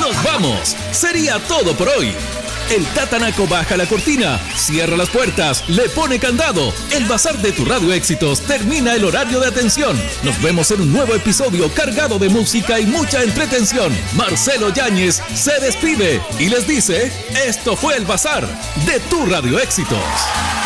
Nos vamos. Sería todo por hoy. El Tatanaco baja la cortina, cierra las puertas, le pone candado. El bazar de tu Radio Éxitos termina el horario de atención. Nos vemos en un nuevo episodio cargado de música y mucha entretención. Marcelo Yáñez se despide y les dice: esto fue el bazar de tu Radio Éxitos.